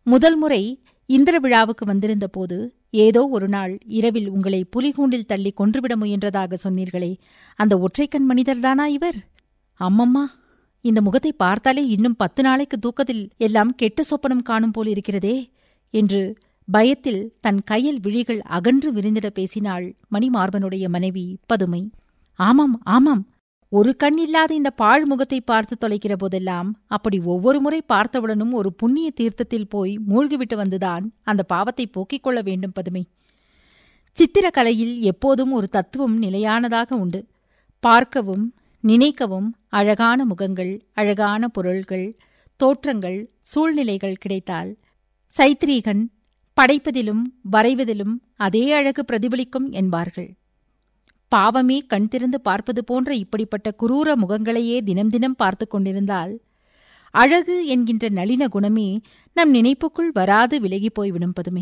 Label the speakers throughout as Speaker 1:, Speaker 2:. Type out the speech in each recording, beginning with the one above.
Speaker 1: முதல் முறை இந்திர விழாவுக்கு வந்திருந்த போது ஏதோ ஒரு நாள் இரவில் உங்களை புலிகூண்டில் தள்ளி கொன்றுவிட முயன்றதாக சொன்னீர்களே, அந்த ஒற்றைக்கண் மனிதர்தானா இவர்? அம்மம்மா, இந்த முகத்தை பார்த்தாலே இன்னும் 10 நாளைக்கு தூக்கத்தில் எல்லாம் கெட்ட சொப்பனம் காணும் போல் இருக்கிறதே என்று பயத்தில் தன் கையில் விழிகள் அகன்று விரிந்திட பேசினாள் மணிமார்பனுடைய மனைவி பதுமை. ஆமாம் ஆமாம், ஒரு கண் இல்லாத இந்த பாழ் முகத்தை பார்த்து தொலைக்கிற போதெல்லாம் அப்படி ஒவ்வொரு முறை பார்த்தவுடனும் ஒரு புண்ணிய தீர்த்தத்தில் போய் மூழ்கிவிட்டு வந்துதான் அந்த பாவத்தை போக்கிக் கொள்ள வேண்டும் பதுமை. சித்திரக்கலையில் எப்போதும் ஒரு தத்துவம் நிலையானதாக உண்டு. பார்க்கவும் நினைக்கவும் அழகான முகங்கள், அழகான பொருள்கள், தோற்றங்கள், சூழ்நிலைகள் கிடைத்தால் சைத்ரீகன் படைப்பதிலும் வரைவதிலும் அதே அழகு பிரதிபலிக்கும் என்பார்கள். பாவமே கண் திறந்து பார்ப்பது போன்ற இப்படிப்பட்ட குரூர முகங்களையே தினம் தினம் பார்த்து கொண்டிருந்தால் அழகு என்கின்ற நளின குணமே நம் நினைப்புக்குள் வராது விலகி போய்விடும் பதுமை.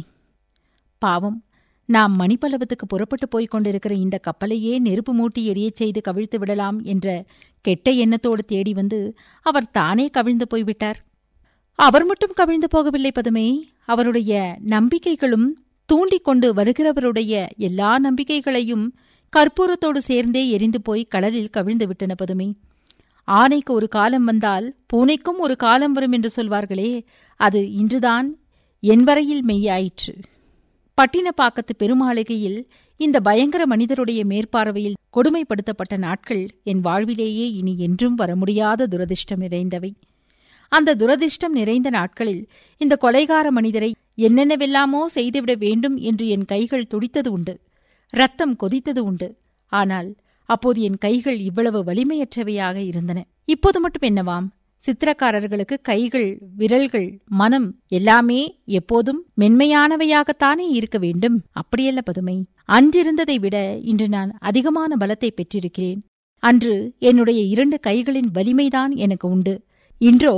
Speaker 1: பாவம், நாம் மணிப்பல்லவத்துக்கு புறப்பட்டு போய்க் கொண்டிருக்கிற இந்த கப்பலையே நெருப்பு மூட்டி எரியச் செய்து கவிழ்த்து விடலாம் என்ற கெட்ட எண்ணத்தோடு தேடி வந்து அவர் தானே கவிழ்ந்து போய்விட்டார். அவர் மட்டும் கவிழ்ந்து போகவில்லை பதுமை, அவருடைய நம்பிக்கைகளும் தூண்டிக் கொண்டு வருகிறவருடைய எல்லா நம்பிக்கைகளையும் கற்பூரத்தோடு சேர்ந்தே எரிந்து போய் கடலில் கவிழ்ந்து விட்டன பதுமை. ஆனைக்கு ஒரு காலம் வந்தால் பூனைக்கும் ஒரு காலம் வரும் என்று சொல்வார்களே, அது இன்றுதான் என் வரையில் மெய்யாயிற்று. பட்டினப்பாக்கத்து பெருமாளிகையில் இந்த பயங்கர மனிதருடைய மேற்பார்வையில் கொடுமைப்படுத்தப்பட்ட நாட்கள் என் வாழ்விலேயே இனி என்றும் வர முடியாத துரதிர்ஷ்டம் நிறைந்தவை. அந்த துரதிர்ஷ்டம் நிறைந்த நாட்களில் இந்த கொலைகார மனிதரை என்னென்னவெல்லாமோ செய்துவிட வேண்டும் என்று என் கைகள் துடித்தது உண்டு, ரத்தம் கொதித்தது உண்டு. ஆனால் அப்போது என் கைகள் இவ்வளவு வலிமையற்றவையாக இருந்தன. இப்போது மட்டும் என்னவாம், சித்திரக்காரர்களுக்கு கைகள், விரல்கள், மனம் எல்லாமே எப்போதும் மென்மையானவையாகத்தானே இருக்க வேண்டும். அப்படியல்ல பதுமை, அன்றிருந்ததை விட இன்று நான் அதிகமான பலத்தை பெற்றிருக்கிறேன். அன்று என்னுடைய 2 கைகளின் வலிமைதான் எனக்கு உண்டு. இன்றோ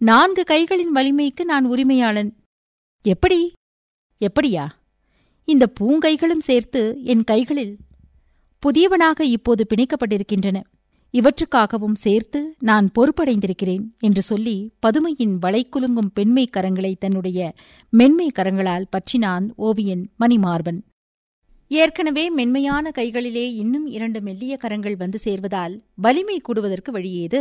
Speaker 1: 4 கைகளின் வலிமைக்கு நான் உரிமையாளன். எப்படி? எப்படியா? இந்த பூங்கைகளும் சேர்த்து என் கைகளில் புதியவனாக இப்போது பிணைக்கப்பட்டிருக்கின்றன. இவற்றுக்காகவும் சேர்த்து நான் பொறுப்படைந்திருக்கிறேன் என்று சொல்லி பதுமையின் வளைக்குலுங்கும் பெண்மை கரங்களை தன்னுடைய மென்மை கரங்களால் பற்றினான் ஓவியன் மணிமார்பன். ஏற்கனவே மென்மையான கைகளிலே இன்னும் 2 மெல்லிய கரங்கள் வந்து சேர்வதால் வலிமை கூடுவதற்கு வழியேது?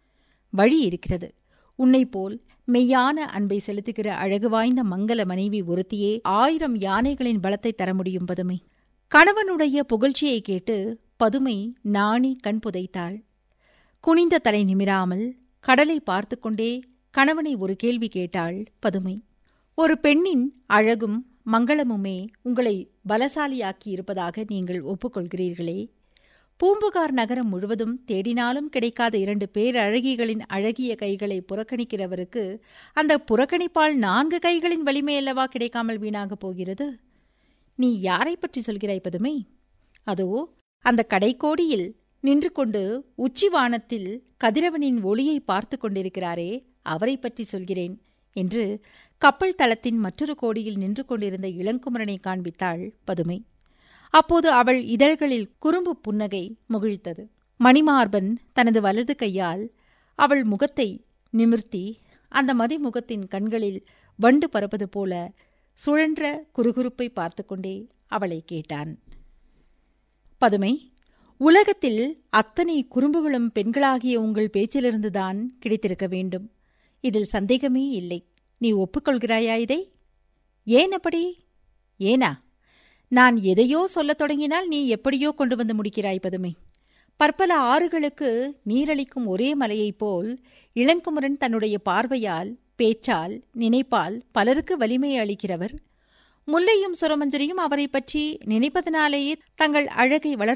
Speaker 1: வழி இருக்கிறது. உன்னைப்போல் மெய்யான அன்பை செலுத்துகிற அழகு வாய்ந்த மங்கல மனைவி ஒருத்தியே 1000 யானைகளின் பலத்தை தர முடியும் பதுமை. கணவனுடைய புகழ்ச்சியை கேட்டு பதுமை நாணி கண் புதைத்தாள். குனிந்த தலை நிமிராமல் கடலை பார்த்து கொண்டே கணவனை ஒரு கேள்வி கேட்டாள் பதுமை. ஒரு பெண்ணின் அழகும் மங்களமுமே உங்களை பலசாலியாக்கி இருப்பதாக நீங்கள் ஒப்புக்கொள்கிறீர்களே, பூம்புகார் நகரம் முழுவதும் தேடினாலும் கிடைக்காத 2 பேரழகிகளின் அழகிய கைகளை புறக்கணிக்கிறவருக்கு அந்த புறக்கணிப்பால் 4 கைகளின் வலிமையல்லவா கிடைக்காமல் வீணாகப் போகிறது? நீ யாரை பற்றி சொல்கிறாய் பதுமை? அதோ அந்த கடைக்கோடியில் நின்று கொண்டு உச்சிவானத்தில் கதிரவனின் ஒளியை பார்த்து கொண்டிருக்கிறாரே, அவரை பற்றி சொல்கிறேன் என்று கப்பல் தளத்தின் மற்றொரு கோடியில் நின்று கொண்டிருந்த இளங்குமரனை காண்பித்தாள் பதுமை. அப்போது அவள் இதழ்களில் குறும்பு புன்னகை முகிழ்த்தது. மணிமார்பன் தனது வலது கையால் அவள் முகத்தை நிமிர்த்தி அந்த மதிமுகத்தின் கண்களில் வண்டு பறப்பது போல சுழன்ற குறுகுறுப்பை பார்த்து கொண்டே அவளை கேட்டான். பதுமை, உலகத்தில் அத்தனை குறும்புகளும் பெண்களாகிய உங்கள் பேச்சிலிருந்துதான் கிடைத்திருக்க வேண்டும். இதில் சந்தேகமே இல்லை. நீ ஒப்புக்கொள்கிறாயா இதை? ஏன் அப்படி? ஏனா? நான் எதையோ சொல்லத் தொடங்கினால் நீ எப்படியோ கொண்டு வந்து முடிக்கிறாய் பதுமை. பற்பல ஆறுகளுக்கு நீரளிக்கும் ஒரே மலையைப் போல் இளங்குமரன் தன்னுடைய பார்வையால், பேச்சால், நினைப்பால் பலருக்கு வலிமையை அளிக்கிறவர். முல்லையும் சுரமஞ்சரியும் அவரை பற்றி நினைப்பதனாலேயே தங்கள் அழகை வளர்த்து